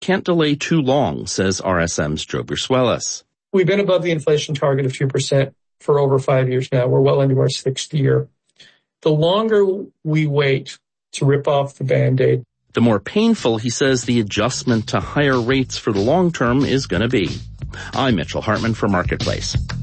can't delay too long, says RSM's Joe Brusuelas. We've been above the inflation target of 2% for over 5 years now. We're well into our 6th year. The longer we wait to rip off the Band-Aid, the more painful, he says, the adjustment to higher rates for the long term is going to be. I'm Mitchell Hartman for Marketplace.